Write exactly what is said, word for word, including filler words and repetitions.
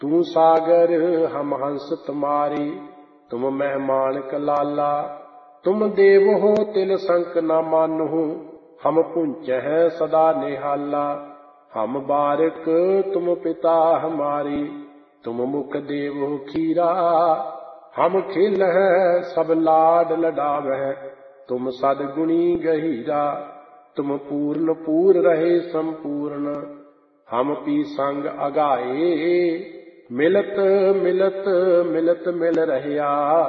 तू सागर हम हंस तुम्हारी, तुम मेहमान कलाला। तुम देव हो तिल संक न मानहु, हम पुंच हैं सदा निहाला। हम बारिक तुम पिता हमारी, तुम मुख देव हो खीरा। हम खेल हैं सब लाड लडावह, तुम सदगुणी गहीरा। तुम पूर्ण पूर रहे संपूर्ण, हम पी संग अगाए। मिलत मिलत मिलत मिल रहया,